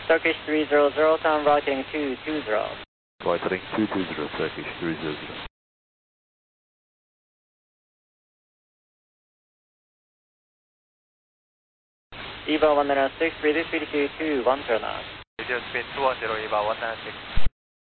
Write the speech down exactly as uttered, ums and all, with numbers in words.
Turkish three zero zero, time right heading two two zero. Right heading two two zero, Turkish three zero zero. EVA one nine six, radio speed two two one zero nine. Radio speed two one zero, EVA one nine six.